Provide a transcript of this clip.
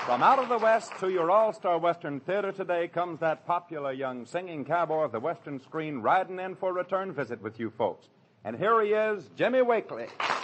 From out of the West to your all-star Western theater today comes that popular young singing cowboy of the Western screen riding in for a return visit with you folks. And here he is, Jimmy Wakely.